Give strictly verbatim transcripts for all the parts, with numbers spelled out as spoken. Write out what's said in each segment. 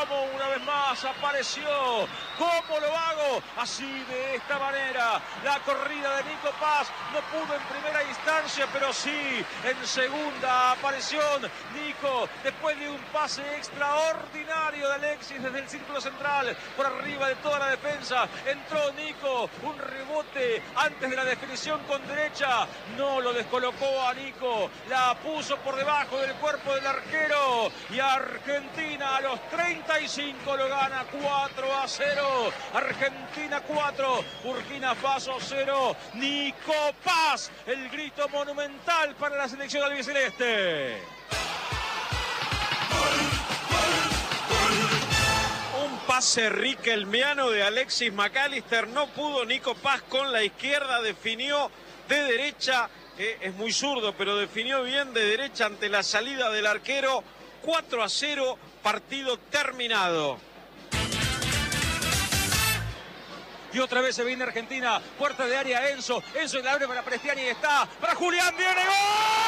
cómo una vez más apareció. ¿Cómo lo hago? Así, de esta manera. La corrida de Nico Paz no pudo en primera instancia, pero sí en segunda aparición. Nico, después de un pase extraordinario de Alexis desde el círculo central, por arriba de toda la defensa, entró Nico, un rebote antes de la definición con derecha, no lo descolocó a Nico, la puso por debajo del cuerpo del arquero, y Argentina a los treinta y cinco lo gana cuatro a cero. Argentina cuatro, Burkina Faso cero. Nico Paz, el grito monumental para la selección albiceleste. Un pase riquelmiano de Alexis McAllister, no pudo Nico Paz con la izquierda, definió de derecha, eh, es muy zurdo, pero definió bien de derecha ante la salida del arquero. Cuatro a cero, partido terminado. Y otra vez se viene Argentina, puerta de área Enzo, Enzo la abre para Prestiani, está para Julián, viene gol.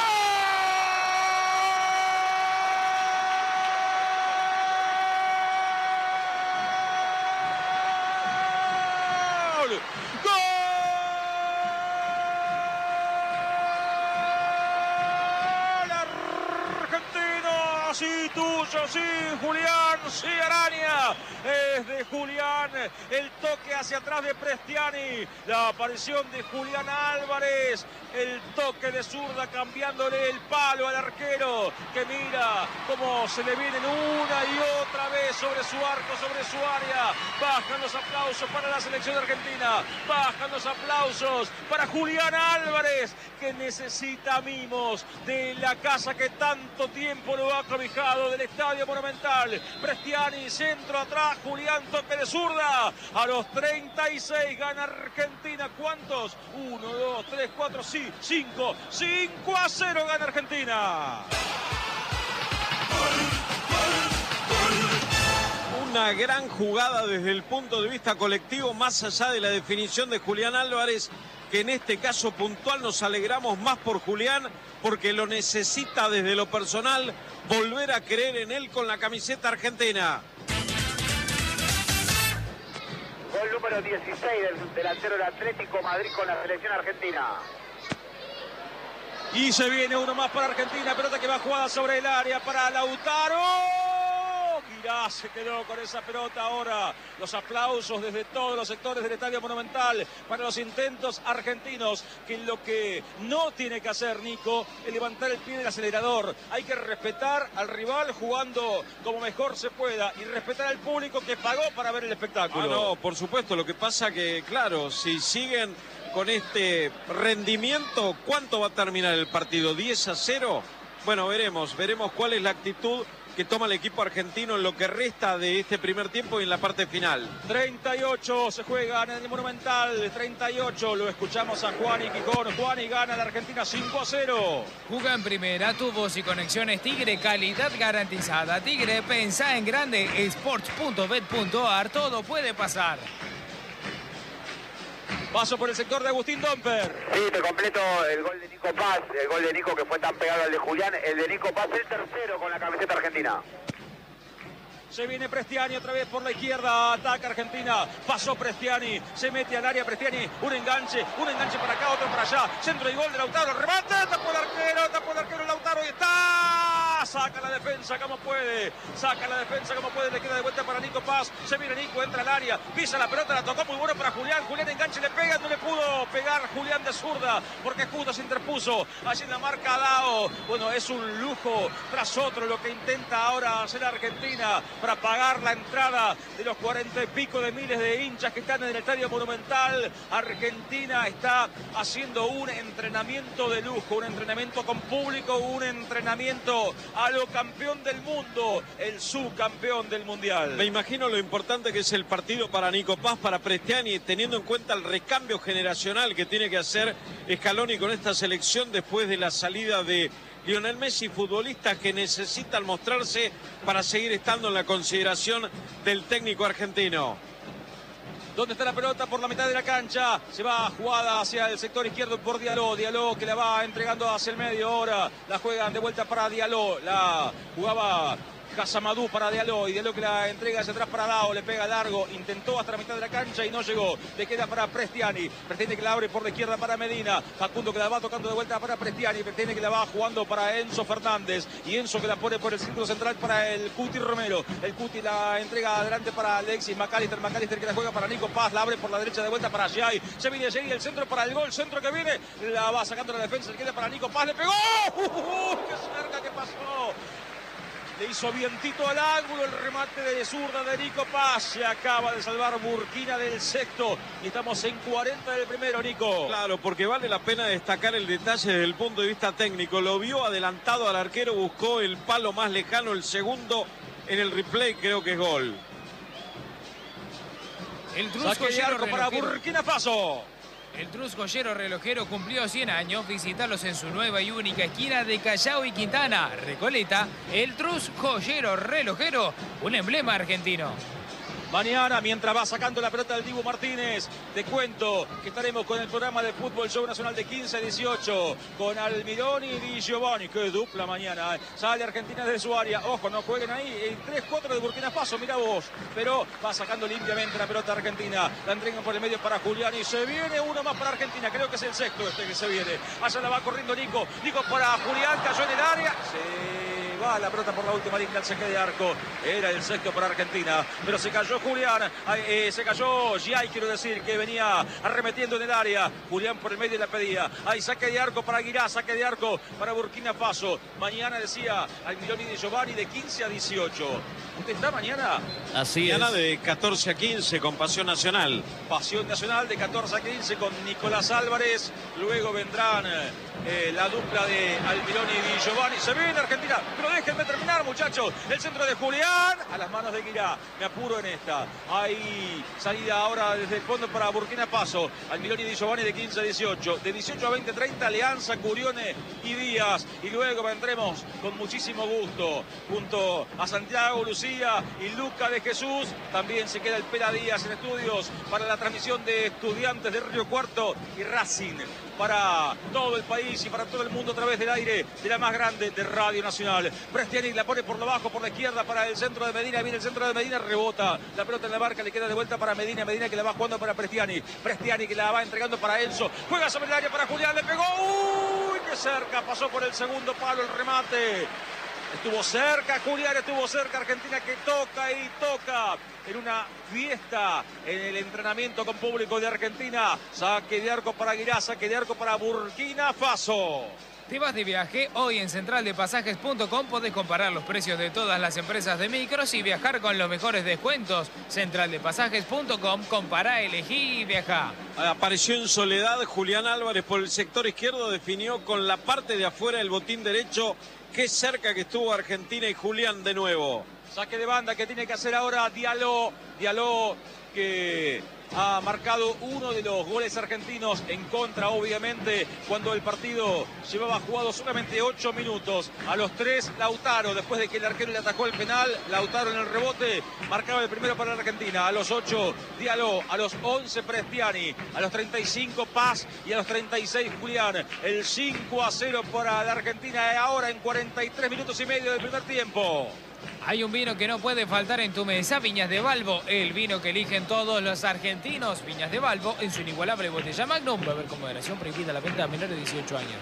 Sí, tuyo, sí, Julián, sí, Araña, es de Julián, el toque hacia atrás de Prestiani, la aparición de Julián Álvarez, el toque de zurda cambiándole el palo al arquero, que mira cómo se le vienen una y otra vez sobre su arco, sobre su área. Bajan los aplausos para la selección argentina, bajan los aplausos para Julián Álvarez, que necesita mimos de la casa que tanto tiempo lo ha cobijado, del Estadio Monumental. Prestiani, centro atrás, Julián, toque de zurda. A los treinta y seis gana Argentina. ¿Cuántos? uno, dos, tres, cuatro, sí, cinco. cinco a cero gana Argentina. Una gran jugada desde el punto de vista colectivo, más allá de la definición de Julián Álvarez, que en este caso puntual nos alegramos más por Julián, porque lo necesita desde lo personal, volver a creer en él con la camiseta argentina. Gol número dieciséis del delantero del Atlético Madrid con la selección argentina. Y se viene uno más para Argentina, pelota que va jugada sobre el área para Lautaro. Girá se quedó con esa pelota ahora. Los aplausos desde todos los sectores del Estadio Monumental para los intentos argentinos, que lo que no tiene que hacer Nico es levantar el pie del acelerador. Hay que respetar al rival jugando como mejor se pueda y respetar al público que pagó para ver el espectáculo. Ah, no, por supuesto. Lo que pasa que, claro, si siguen con este rendimiento, ¿cuánto va a terminar el partido? ¿diez a cero? Bueno, veremos, veremos cuál es la actitud que toma el equipo argentino en lo que resta de este primer tiempo y en la parte final. treinta y ocho se juegan en el Monumental, treinta y ocho, lo escuchamos a Juan y Quijón. Juan y gana la Argentina cinco a cero. Juga en primera, tubos y conexiones Tigre, calidad garantizada. Tigre, pensá en grande, sports punto bet punto a r, todo puede pasar. Paso por el sector de Agustín Domper. Sí, te completo el gol de Nico Paz, el gol de Nico que fue tan pegado al de Julián, el de Nico Paz el tercero con la camiseta argentina. Se viene Prestiani otra vez por la izquierda, ataca Argentina, pasó Prestiani, se mete al área Prestiani, un enganche, un enganche para acá, otro para allá, centro y gol de Lautaro, remate, tapó el arquero, tapó el arquero Lautaro y está, saca la defensa como puede, saca la defensa como puede, le queda de vuelta para Nico Paz, se viene Nico, entra al área, pisa la pelota, la tocó muy bueno para Julián, Julián enganche, le pega, no le pudo pegar Julián de zurda, porque justo se interpuso, allí en la marca Dao, bueno, es un lujo tras otro lo que intenta ahora hacer Argentina, para pagar la entrada de los cuarenta y pico de miles de hinchas que están en el Estadio Monumental. Argentina está haciendo un entrenamiento de lujo, un entrenamiento con público, un entrenamiento a lo campeón del mundo, el subcampeón del Mundial. Me imagino lo importante que es el partido para Nico Paz, para Prestiani, teniendo en cuenta el recambio generacional que tiene que hacer Scaloni con esta selección después de la salida de Lionel Messi, futbolistas que necesitan mostrarse para seguir estando en la consideración del técnico argentino. ¿Dónde está la pelota? Por la mitad de la cancha. Se va jugada hacia el sector izquierdo por Diallo. Diallo que la va entregando hacia el medio ahora. La juegan de vuelta para Diallo. La jugaba Casamadú para Diallo, y Diallo que la entrega hacia atrás para Dao, le pega largo, intentó hasta la mitad de la cancha y no llegó. Le queda para Prestiani, Prestiani que la abre por la izquierda para Medina, Facundo que la va tocando de vuelta para Prestiani, Prestiani que la va jugando para Enzo Fernández, y Enzo que la pone por el círculo central para el Cuti Romero. El Cuti la entrega adelante para Alexis McAllister, McAllister que la juega para Nico Paz, la abre por la derecha de vuelta para Jai, se viene Jai, el centro para el gol, centro que viene, la va sacando la defensa, le queda para Nico Paz, le pegó, ¡Uh! ¡Qué cerca que pasó! Le hizo vientito al ángulo el remate de zurda de Nico Paz. Se acaba de salvar Burkina del sexto. Y estamos en cuarenta del primero, Nico. Claro, porque vale la pena destacar el detalle desde el punto de vista técnico. Lo vio adelantado al arquero, buscó el palo más lejano, el segundo en el replay, creo que es gol. El saque de arco para Burkina Faso. El Trus Joyero Relojero cumplió cien años. Visitarlos en su nueva y única esquina de Callao y Quintana, Recoleta. El Trus Joyero Relojero, un emblema argentino. Mañana, mientras va sacando la pelota del Dibu Martínez, te cuento que estaremos con el programa de Fútbol Show Nacional de quince a dieciocho, con Almirón y Di Giovanni. Qué dupla mañana, ¿eh? Sale Argentina de su área, ojo, no jueguen ahí, el tres cuatro de Burkina Faso, mira vos, pero va sacando limpiamente la pelota Argentina, la entregan por el medio para Julián y se viene uno más para Argentina, creo que es el sexto este que se viene. Allá la va corriendo Nico, Nico para Julián, cayó en el área, se va la pelota por la última línea, el saque de arco, era el sexto para Argentina, pero se cayó Julián, eh, se cayó Giai, quiero decir, que venía arremetiendo en el área. Julián por el medio la pedía. Hay saque de arco para Aguirá, saque de arco para Burkina Faso. Mañana decía Almirón y Di Giovanni de quince a dieciocho. ¿Usted está mañana? Así mañana es. De catorce a quince con Pasión Nacional. Pasión Nacional de catorce a quince con Nicolás Álvarez. Luego vendrán eh, la dupla de Almirón y Di Giovanni. Se viene Argentina, pero déjenme terminar, muchachos. El centro de Julián a las manos de Aguirá. Me apuro en esta. Hay salida ahora desde el fondo para Burkina Faso. Almirón y Di Giovanni de quince a dieciocho. De dieciocho a veinte treinta, Alianza, Curione y Díaz. Y luego vendremos con muchísimo gusto junto a Santiago, Lucía y Luca de Jesús. También se queda el Pela Díaz en estudios para la transmisión de Estudiantes de Río Cuarto y Racing para todo el país y para todo el mundo a través del aire de la más grande de Radio Nacional. Prestiani la pone por lo bajo, por la izquierda para el centro de Medina. Viene el centro de Medina, rebota la pelota en la barca, le queda de vuelta para Medina. Medina que la va jugando para Prestiani. Prestiani que la va entregando para Enzo. Juega sobre el área para Julián, le pegó. ¡Uy! ¡Qué cerca! Pasó por el segundo palo el remate. Estuvo cerca Julián, estuvo cerca Argentina que toca y toca en una fiesta en el entrenamiento con público de Argentina. Saque de arco para Aguirá, saque de arco para Burkina Faso. ¿Te vas de viaje? Hoy en central de pasajes punto com podés comparar los precios de todas las empresas de micros y viajar con los mejores descuentos. central de pasajes punto com, compará, elegí y viajá. Apareció en soledad Julián Álvarez por el sector izquierdo, definió con la parte de afuera del botín derecho. Qué cerca que estuvo Argentina y Julián de nuevo. Saque de banda que tiene que hacer ahora Diallo. Diallo que ha marcado uno de los goles argentinos en contra, obviamente, cuando el partido llevaba jugado solamente ocho minutos. A los tres, Lautaro, después de que el arquero le atacó el penal, Lautaro en el rebote, marcaba el primero para la Argentina. A los ocho, Diallo, a los once, Prestiani, a los treinta y cinco, Paz y a los treinta y seis, Julián. El cinco a cero para la Argentina ahora en cuarenta y tres minutos y medio del primer tiempo. Hay un vino que no puede faltar en tu mesa, Viñas de Balbo, el vino que eligen todos los argentinos. Viñas de Balbo en su inigualable botella Magnum, beber con moderación, prohibida la venta a menores de dieciocho años.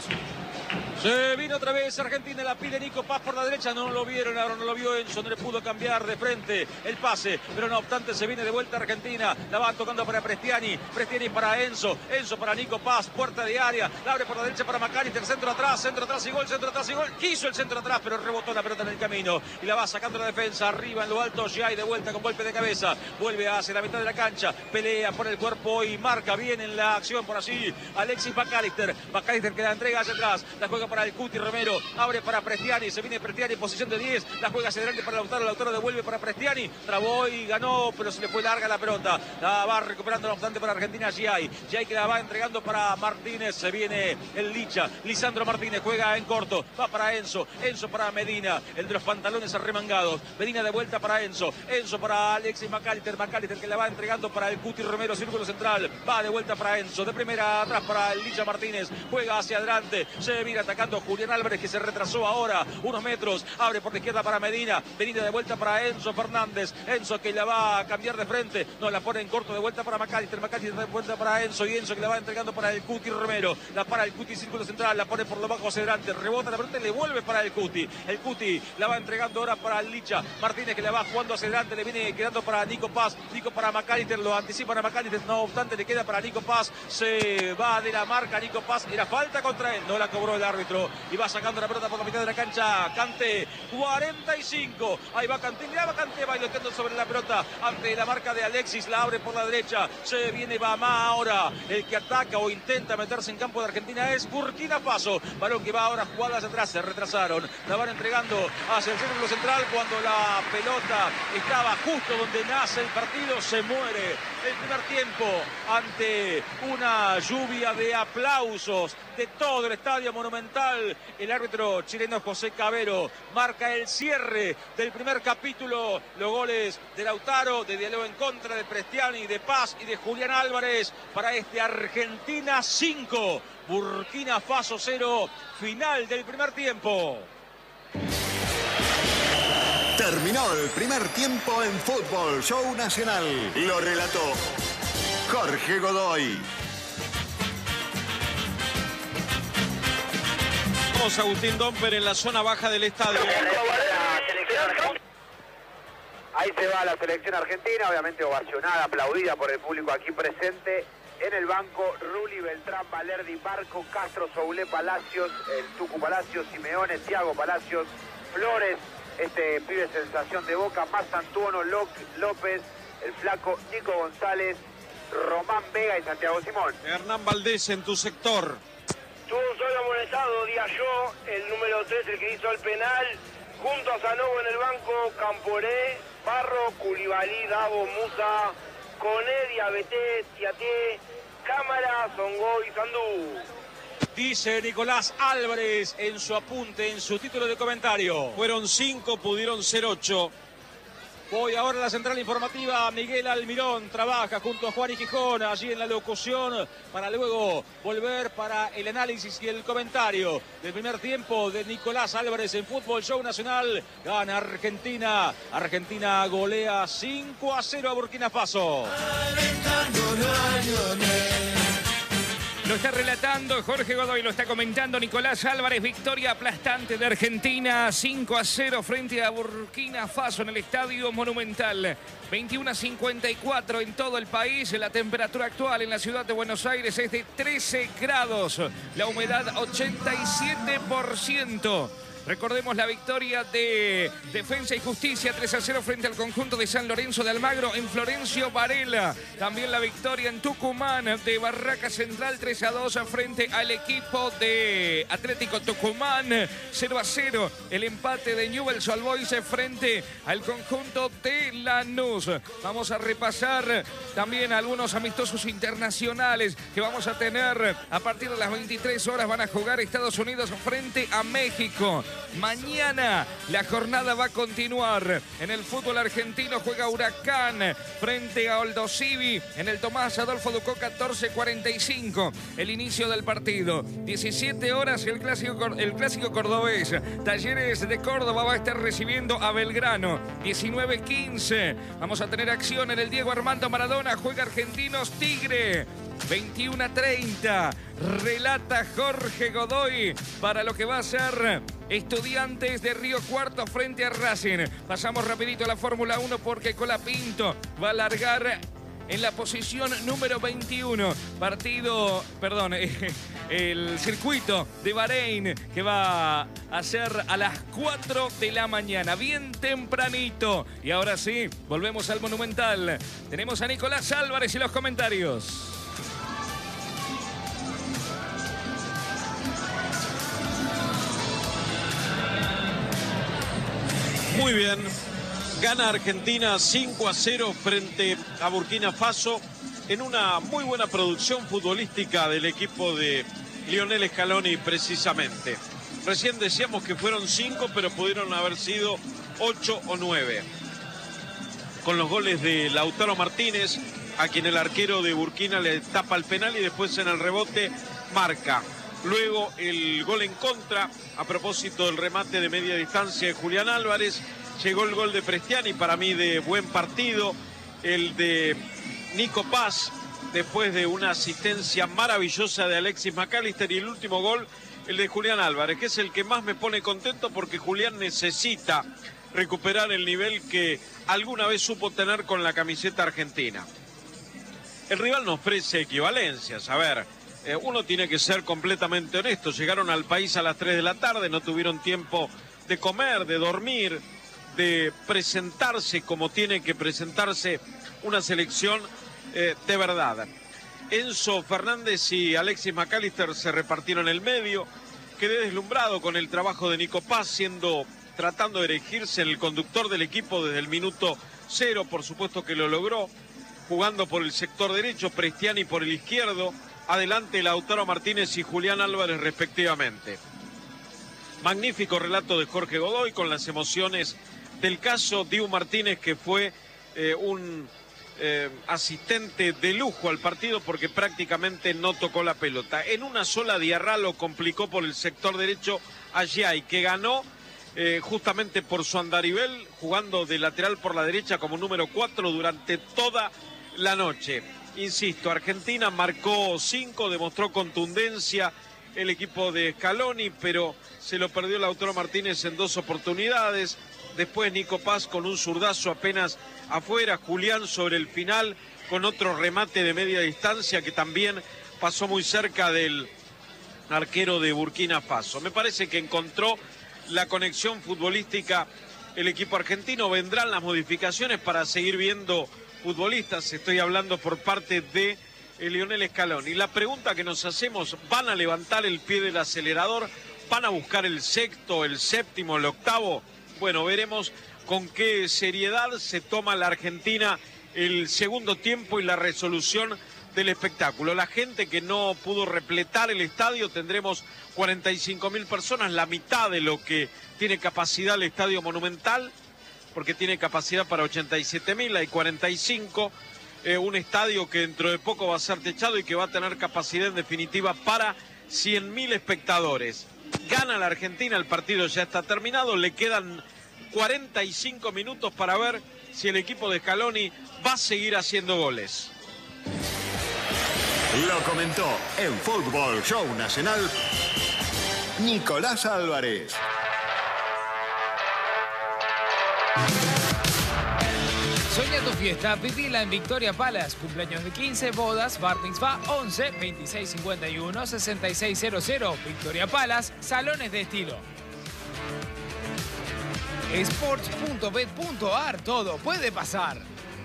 Se vino otra vez Argentina, la pide Nico Paz por la derecha, no lo vieron, ahora no lo vio Enzo, no le pudo cambiar de frente el pase, pero no obstante se viene de vuelta Argentina, la va tocando para Prestiani, Prestiani para Enzo, Enzo para Nico Paz, puerta de área, la abre por la derecha para McAllister, centro atrás, centro atrás y gol, centro atrás y gol, quiso el centro atrás, pero rebotó la pelota en el camino y la va sacando la defensa, arriba en lo alto, Giai de vuelta con golpe de cabeza, vuelve hacia la mitad de la cancha, pelea por el cuerpo y marca bien en la acción por allí, Alexis McAllister, McAllister que la entrega hacia atrás, la juega para el Cuti Romero, abre para Prestiani, se viene Prestiani en posición de diez, la juega hacia adelante para Lautaro, Lautaro devuelve para Prestiani, trabó y ganó, pero se le fue larga la pelota, la va recuperando no obstante para Argentina Giai, Giai que la va entregando para Martínez, se viene el Licha, Lisandro Martínez juega en corto, va para Enzo, Enzo para Medina, el de los pantalones arremangados, Medina de vuelta para Enzo, Enzo para Alexis McAllister, McAllister que la va entregando para el Cuti Romero, círculo central, va de vuelta para Enzo, de primera atrás para el Licha Martínez, juega hacia adelante, se viene atacando buscando Julián Álvarez, que se retrasó ahora unos metros. Abre por la izquierda para Medina. Medina de vuelta para Enzo Fernández. Enzo que la va a cambiar de frente. No, la pone en corto de vuelta para Macalister. Macalister de vuelta para Enzo. Y Enzo que la va entregando para el Cuti Romero. La para el Cuti, círculo central. La pone por lo bajo hacia adelante. Rebota la pelota y le vuelve para el Cuti. El Cuti la va entregando ahora para el Licha. Martínez que la va jugando hacia adelante. Le viene quedando para Nico Paz. Nico para Macalister. Lo anticipan a Macalister. No obstante, le queda para Nico Paz. Se va de la marca Nico Paz. Era falta contra él. No la cobró el árbitro. Y va sacando la pelota por la mitad de la cancha. Kanté. cuarenta y cinco. Ahí va Kanté. Mirá, va Kanté bailoteando sobre la pelota. Ante la marca de Alexis. La abre por la derecha. Se viene Bamá ahora. El que ataca o intenta meterse en campo de Argentina es Burkina Faso. Balón que va ahora jugadas atrás. Se retrasaron. La van entregando hacia el círculo central. Cuando la pelota estaba justo donde nace el partido, se muere el primer tiempo ante una lluvia de aplausos de todo el estadio Monumental. El árbitro chileno José Cabero marca el cierre del primer capítulo. Los goles de Lautaro, de Diallo en contra, de Prestiani, de Paz y de Julián Álvarez para este Argentina cinco, Burkina Faso cero. Final del primer tiempo. Terminó el primer tiempo en Fútbol Show Nacional. Lo relató Jorge Godoy. Vamos a Agustín Domper en la zona baja del estadio. Ahí se va la selección argentina, obviamente ovacionada, aplaudida por el público aquí presente. En el banco, Rulli, Beltrán, Valerdi, Barco, Castro, Soulé, Palacios, el Tucu Palacios, Simeone, Thiago Palacios, Flores, este pibe sensación de Boca, más Antuono, López, el flaco Nico González, Román Vega y Santiago Simón. Hernán Valdés en tu sector. Tuvo un solo amonestado, Diallo, el número tres, el que hizo el penal, junto a Sanogo en el banco, Camporé, Barro, Culibalí, Davo, Musa, Coné, Diabeté, Tiaté, Cámara, Songo y Sandú. Dice Nicolás Álvarez en su apunte, en su título de comentario. Fueron cinco, pudieron ser ocho. Voy ahora a la central informativa. Miguel Almirón trabaja junto a Juan y Gijón allí en la locución para luego volver para el análisis y el comentario del primer tiempo de Nicolás Álvarez en Fútbol Show Nacional. Gana Argentina. Argentina golea cinco a cero a Burkina Faso. Lo está relatando Jorge Godoy, lo está comentando Nicolás Álvarez. Victoria aplastante de Argentina, cinco a cero frente a Burkina Faso en el Estadio Monumental. veintiuno a cincuenta y cuatro en todo el país. La temperatura actual en la ciudad de Buenos Aires es de trece grados. La humedad ochenta y siete por ciento. Recordemos la victoria de Defensa y Justicia tres a cero frente al conjunto de San Lorenzo de Almagro en Florencio Varela. También la victoria en Tucumán de Barraca Central tres a dos frente al equipo de Atlético Tucumán. cero a cero el empate de Newell's Old Boys frente al conjunto de Lanús. Vamos a repasar también algunos amistosos internacionales que vamos a tener a partir de las veintitrés horas. Van a jugar Estados Unidos frente a México. Mañana la jornada va a continuar. En el fútbol argentino juega Huracán frente a Aldo Civi en el Tomás Adolfo Ducó catorce cuarenta y cinco. El inicio del partido. diecisiete horas el clásico, el clásico cordobés. Talleres de Córdoba va a estar recibiendo a Belgrano. diecinueve quince. Vamos a tener acción en el Diego Armando Maradona. Juega Argentinos Tigre. veintiuno treinta. Relata Jorge Godoy para lo que va a ser Estudiantes de Río Cuarto frente a Racing. Pasamos rapidito a la Fórmula uno porque Colapinto va a largar en la posición número veintiuno. Partido, perdón, eh, el circuito de Bahrein que va a ser a las cuatro de la mañana, bien tempranito. Y ahora sí, volvemos al Monumental. Tenemos a Nicolás Álvarez y los comentarios. Muy bien, gana Argentina cinco a cero frente a Burkina Faso en una muy buena producción futbolística del equipo de Lionel Scaloni precisamente. Recién decíamos que fueron cinco, pero pudieron haber sido ocho o nueve. Con los goles de Lautaro Martínez, a quien el arquero de Burkina le tapa el penal y después en el rebote marca. Luego el gol en contra, a propósito del remate de media distancia de Julián Álvarez. Llegó el gol de Prestiani, para mí de buen partido. El de Nico Paz, después de una asistencia maravillosa de Alexis McAllister. Y el último gol, el de Julián Álvarez, que es el que más me pone contento porque Julián necesita recuperar el nivel que alguna vez supo tener con la camiseta argentina. El rival nos ofrece equivalencias. A ver, eh, uno tiene que ser completamente honesto. Llegaron al país a las tres de la tarde, no tuvieron tiempo de comer, de dormir, de presentarse como tiene que presentarse una selección eh, de verdad. Enzo Fernández y Alexis McAllister se repartieron el medio. Quedé deslumbrado con el trabajo de Nico Paz, siendo, tratando de erigirse en el conductor del equipo desde el minuto cero. Por supuesto que lo logró, jugando por el sector derecho, Prestiani por el izquierdo, adelante Lautaro Martínez y Julián Álvarez respectivamente. Magnífico relato de Jorge Godoy con las emociones del caso. Dibu Martínez, que fue eh, un eh, asistente de lujo al partido porque prácticamente no tocó la pelota. En una sola Diarra lo complicó por el sector derecho a Giai, que ganó eh, justamente por su andarivel, jugando de lateral por la derecha como número cuatro durante toda la noche. Insisto, Argentina marcó cinco, demostró contundencia el equipo de Scaloni, pero se lo perdió Lautaro Martínez en dos oportunidades. Después Nico Paz con un zurdazo apenas afuera. Julián sobre el final con otro remate de media distancia que también pasó muy cerca del arquero de Burkina Faso. Me parece que encontró la conexión futbolística el equipo argentino. Vendrán las modificaciones para seguir viendo futbolistas. Estoy hablando por parte de Lionel Scaloni. La pregunta que nos hacemos: ¿van a levantar el pie del acelerador? ¿Van a buscar el sexto, el séptimo, el octavo? Bueno, veremos con qué seriedad se toma la Argentina el segundo tiempo y la resolución del espectáculo. La gente que no pudo repletar el estadio, tendremos cuarenta y cinco mil personas, la mitad de lo que tiene capacidad el Estadio Monumental, porque tiene capacidad para ochenta y siete mil, hay cuarenta y cinco. Eh, un estadio que dentro de poco va a ser techado y que va a tener capacidad en definitiva para cien mil espectadores. Gana la Argentina, el partido ya está terminado, le quedan cuarenta y cinco minutos para ver si el equipo de Scaloni va a seguir haciendo goles. Lo comentó en Fútbol Show Nacional Nicolás Álvarez. Soñá tu fiesta, vivila en Victoria Palace. Cumpleaños de quince, bodas, bar mitzvah once, veintiséis cincuenta y uno, sesenta y seis cero cero. Victoria Palace, salones de estilo. Sports punto bet punto ar, todo puede pasar.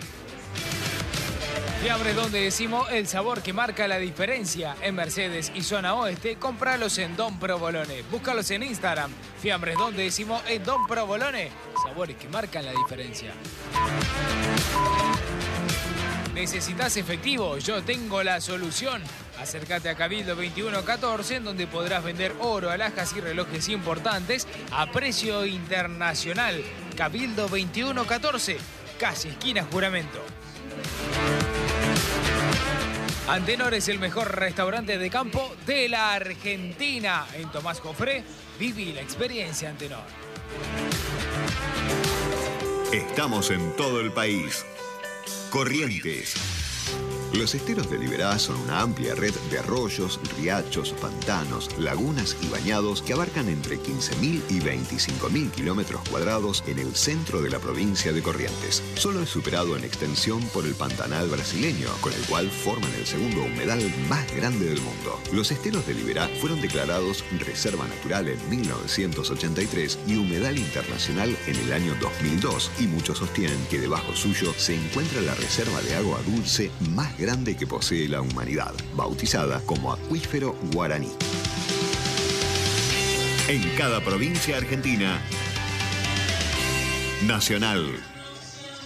Fiambres Donde Decimo, el sabor que marca la diferencia. En Mercedes y zona oeste, cómpralos en Don Provolone. Búscalos en Instagram. Fiambres Donde Decimo en Don Provolone. Sabores que marcan la diferencia. ¿Necesitas efectivo? Yo tengo la solución. Acércate a Cabildo veintiuno catorce, en donde podrás vender oro, alhajas y relojes importantes a precio internacional. Cabildo veintiuno catorce, casi esquina Juramento. Antenor es el mejor restaurante de campo de la Argentina. En Tomás Jofré, viví la experiencia Antenor. Estamos en todo el país. Corrientes. Los esteros de Liberá son una amplia red de arroyos, riachos, pantanos, lagunas y bañados que abarcan entre quince mil y veinticinco mil kilómetros cuadrados en el centro de la provincia de Corrientes. Solo es superado en extensión por el Pantanal brasileño, con el cual forman el segundo humedal más grande del mundo. Los esteros de Liberá fueron declarados Reserva Natural en mil novecientos ochenta y tres y Humedal Internacional en el año dos mil dos, y muchos sostienen que debajo suyo se encuentra la reserva de agua dulce más grande que posee la humanidad, bautizada como Acuífero Guaraní. En cada provincia argentina, Nacional.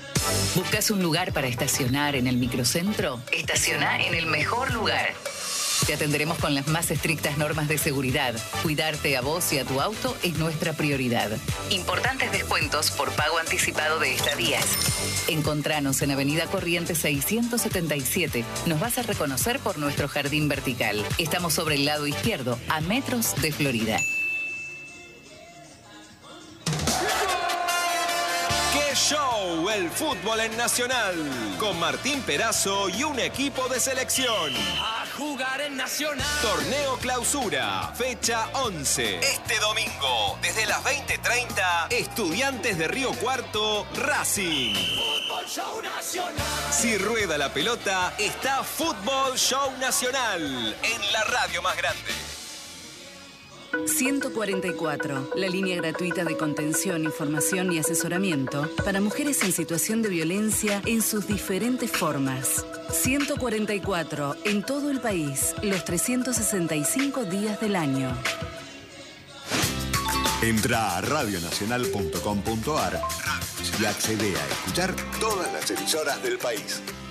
¿Buscas un lugar para estacionar en el microcentro? Estaciona en el mejor lugar. Te atenderemos con las más estrictas normas de seguridad. Cuidarte a vos y a tu auto es nuestra prioridad. Importantes descuentos por pago anticipado de estadías. Encontranos en Avenida Corrientes seiscientos setenta y siete. Nos vas a reconocer por nuestro jardín vertical. Estamos sobre el lado izquierdo, a metros de Florida. ¡Qué show! El fútbol en Nacional. Con Martín Perazo y un equipo de selección. A jugar en Nacional. Torneo Clausura, fecha once. Este domingo, desde las veinte treinta, Estudiantes de Río Cuarto, Racing. Fútbol Show Nacional. Si rueda la pelota, está Fútbol Show Nacional en la radio más grande. ciento cuarenta y cuatro, la línea gratuita de contención, información y asesoramiento para mujeres en situación de violencia en sus diferentes formas. ciento cuarenta y cuatro, en todo el país, los trescientos sesenta y cinco días del año. Entra a radio nacional punto com punto ar y accede a escuchar todas las emisoras del país.